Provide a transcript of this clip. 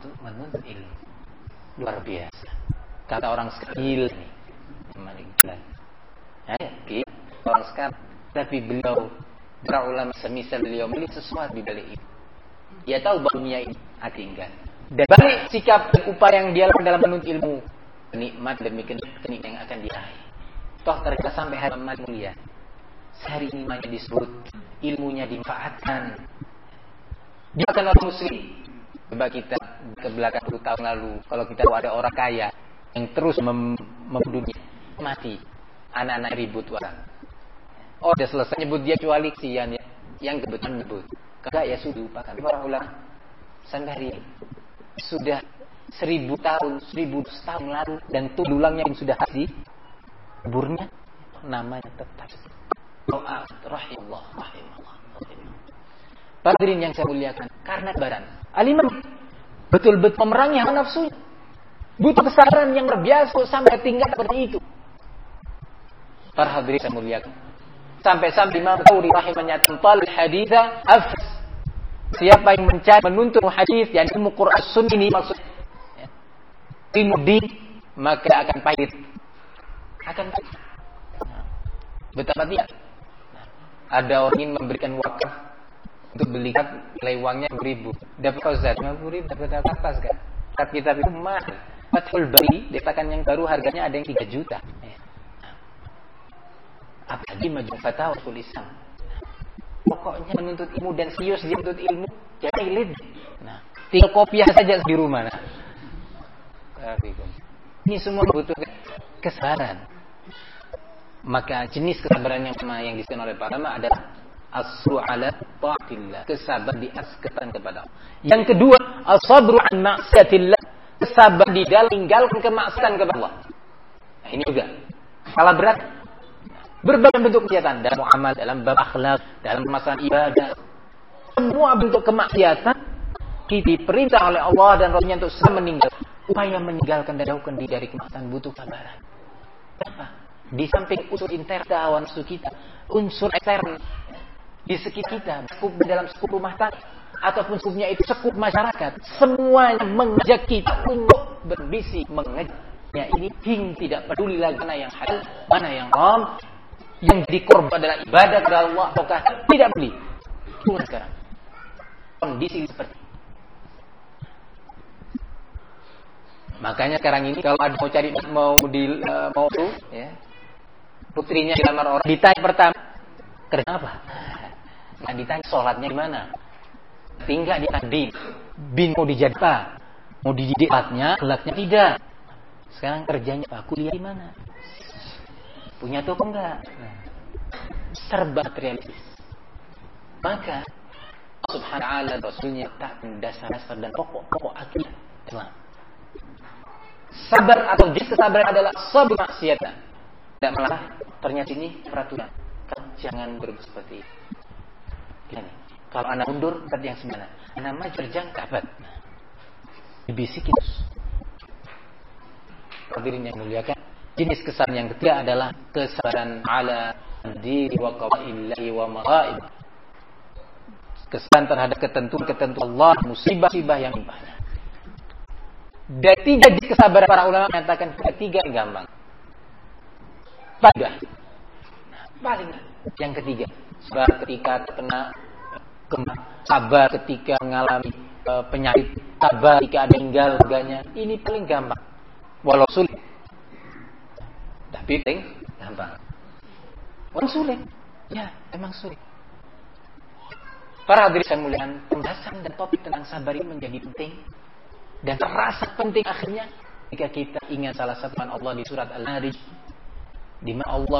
menuntut ilmu. Luar biasa. Kata orang sekarang ini, orang sekarang, tapi beliau, para ulama semisal beliau melihat sesuatu di balik itu. Dia tahu bahwa dunia ini tinggal. Dan balik sikap dan upaya yang dia lakukan dalam menuntut ilmu, nikmat demi kenikmatan yang akan diraih. Toh ternyata sampai hari amat mulia. Sehari ini banyak disebut, ilmunya dimanfaatkan. Dia akan orang muslim. Coba kita ke belakang 10 tahun lalu, kalau kita ada orang kaya yang terus dunia mati, anak-anak ribut orang. Oh, sudah selesai nyebut dia kecuali sian ya, yang kebetulan nyebut. Kagak ya sudah lupakan. Para ulama sampai hari ini sudah 1000 tahun, 1000 tahun lalu dan tulangnya yang sudah habis kuburnya namanya tetap. Rahimullah. Hadirin yang saya muliakan, karena kebaran Al-Imam betul-betul memerangi hawa nafsunya. Butuh kesabaran yang luar biasa sampai tingkat seperti itu. Para hadirin saya muliakan, sampai-sampai Imam Thawri rahimahnya tantal haditha afs. Siapa yang mencari menuntut hadis yang ilmu Quran Sunnah ini maksudnya ilmu din, maka akan pahit. Betapa tidak ada orang ingin memberikan wakaf untuk beli nilai uangnya 1000. Dapat Ustaz 50.000 dapat apa kan? Kitab itu mahal. Fathul Bari dikatakan yang baru harganya ada yang 3 juta. Apalagi Majmu' Fatawa Islam. Pokoknya menuntut ilmu dan serius dia menuntut ilmu, jangan ilit. Nah, tinggal kopiah saja di rumah. Nah. Ini semua membutuhkan kesabaran. Maka jenis kesabaran yang sama yang disebutkan oleh para ulama adalah as-sabru 'ala ta'atillah, kesabaran di atas ketaatan kepada Allah. Yang kedua, as-sabru 'an ma'siyatillah, kesabaran di dalam meninggalkan kemaksiatan kepada Allah. Nah, ini juga salah berat. Berbagai bentuk kemaksiatan dalam muamalah, dalam bab akhlak, dalam masalah ibadah. Semua bentuk kemaksiatan kita diperintah oleh Allah dan Rasulnya untuk meninggalkan. Upaya meninggalkan dan jauhkan diri dari kemaksiatan butuh kesabaran. Kenapa? Di samping unsur intern hawa nafsu kita, unsur ekstern di sekitar kita, skup dalam skup rumah tangga ataupun skupnya itu skup masyarakat, semuanya mengajak kita untuk berbisik mengejarnya ini hingga tidak peduli lagi mana yang halal, mana yang haram, yang dikorban adalah ibadah kepada Allah ataukah tidak beli. Tunggu sekarang kondisi seperti ini. Makanya sekarang ini kalau ada mau cari mau ya, putrinya dilamar orang, ditanya pertama kerja apa? Nggak ditanya sholatnya gimana, tinggal ditanya bin mau dijadi apa, mau dididik akhlaknya tidak. Sekarang kerjanya apa? Kuliah di mana? Punya toko enggak? Serba materialis. Maka Allah Subhanahu wa ta'ala Rasulnya tak dasar-dasar dan pokok-pokok akidah Islam. Sabar atau jenis kesabaran adalah sabr maksiatan. Tidak malah ternyata ini peraturan. Jangan berbuat seperti itu. Gini, kalau anak mundur tadi yang semana, anak maju jangkabat. Dibisikin. Hadirin yang muliakan, jenis kesabaran yang ketiga adalah kesabaran ala diri wa qawaillahi wa ma'aib. Kesabaran terhadap ketentuan Allah, musibah-musibah yang banyak. Dan 3 jenis kesabaran para ulama mengatakan 3 yang gampang. Pada paling yang ketiga, sabar ketika terkena gempa, sabar ketika mengalami penyakit, sabar ketika ada meninggal keluarganya. Ini paling gampang, walau sulit, tapi paling gampang. Walau sulit, ya emang sulit. Para hadirin saya muliakan, pembahasan dan topik tentang sabar ini menjadi penting dan terasa penting akhirnya jika kita ingat salah satu Allah di surat Al-Ma'arij, di mana Allah